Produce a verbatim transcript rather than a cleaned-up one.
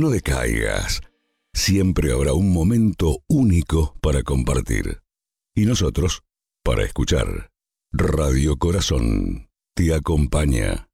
no decaigas. Siempre habrá un momento único para compartir. Y nosotros, para escuchar. Radio Corazón te acompaña.